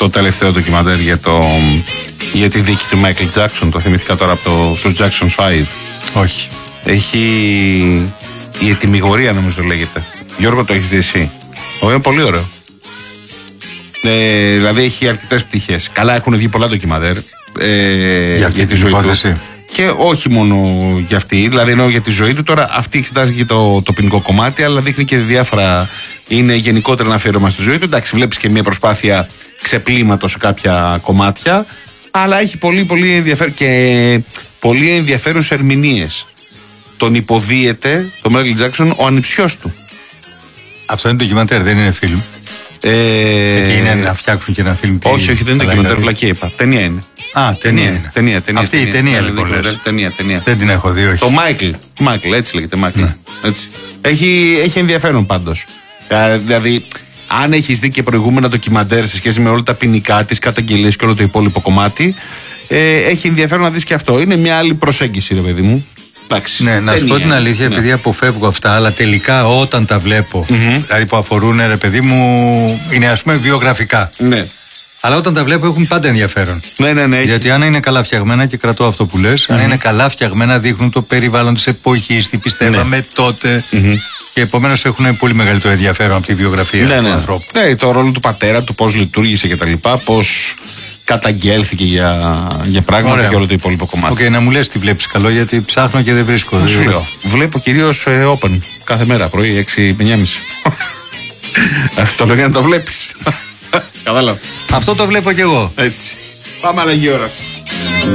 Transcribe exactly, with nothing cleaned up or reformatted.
το τελευταίο ντοκιμαντέρ για, το, για τη δίκη του Μάικλ Τζάκσον. Το θυμήθηκα τώρα από το, το Jackson φάιβ. Όχι. Έχει η ετοιμιγορία, νομίζω λέγεται. Γιώργο, το έχεις δει εσύ? Είναι πολύ ωραίο. Ε, δηλαδή έχει αρκετές πτυχές. Καλά, έχουν βγει πολλά ντοκιμαντέρ ε, για, για τη ζωή του. Και όχι μόνο για αυτή, δηλαδή εννοώ για τη ζωή του. Τώρα αυτή εξετάζει και το, το ποινικό κομμάτι, αλλά δείχνει και διάφορα. Είναι γενικότερα ένα αφιέρωμα στη ζωή του. Εντάξει, βλέπεις και μια προσπάθεια ξεπλήματος σε κάποια κομμάτια, αλλά έχει πολύ, πολύ ενδιαφέρον και πολύ ενδιαφέρουσες ερμηνείες. Τον υποδίεται, το Μάικλ Τζάκσον, ο ανιψιός του. Αυτό είναι ντοκιμαντέρ, δεν είναι φιλμ. Ε... Γιατί είναι να φτιάξουν και ένα φιλμ. Όχι, όχι, δεν είναι ντοκιμαντέρ, βλακία είπα. Ταινία είναι. Α, ταινία είναι. Ταινία, ταινία, αυτή ταινία, η ταινία, ταινία, λοιπόν. ταινία, ταινία, ταινία. Δεν την έχω δει, όχι. Το Μάικλ. Μάικλ, έτσι λέγεται. Μάικλ. Ναι. Έτσι. Έχει, έχει ενδιαφέρον πάντως. Δηλαδή, αν έχεις δει και προηγούμενα ντοκιμαντέρ σε σχέση με όλα τα ποινικά, τις καταγγελίες και όλο το υπόλοιπο κομμάτι, ε, έχει ενδιαφέρον να δεις και αυτό. Είναι μια άλλη προσέγγιση, ρε παιδί μου. Εντάξει, ναι, να σου πω την αλήθεια, ναι. Επειδή αποφεύγω αυτά, αλλά τελικά όταν τα βλέπω, mm-hmm. δηλαδή που αφορούν, ρε παιδί μου, είναι ας πούμε βιογραφικά. Ναι. Αλλά όταν τα βλέπω έχουν πάντα ενδιαφέρον. Ναι, ναι, ναι. Γιατί αν είναι καλά φτιαγμένα, και κρατώ αυτό που λες, mm-hmm. αν είναι καλά φτιαγμένα, δείχνουν το περιβάλλον της εποχής, τι πιστεύαμε ναι. τότε. Mm-hmm. Και επομένως έχουν πολύ μεγαλύτερο ενδιαφέρον από τη βιογραφία ναι, του ναι. ανθρώπου. Ναι, το ρόλο του πατέρα, του πώς λειτουργήσε κτλ. Πώς καταγγέλθηκε για, για πράγματα. Ωραία. Και όλο το υπόλοιπο κομμάτι. Οκ, okay, να μου λες τι βλέπεις καλό, γιατί ψάχνω και δεν βρίσκω. Δεν σου λέω. Βλέπω κυρίως ε, open κάθε μέρα πρωί έξι με εννιά και μισή. Αυτό το λέω για να το βλέπεις. Κατάλαβα. Αυτό το βλέπω κι εγώ. Έτσι. Πάμε αλλαγή ώρας.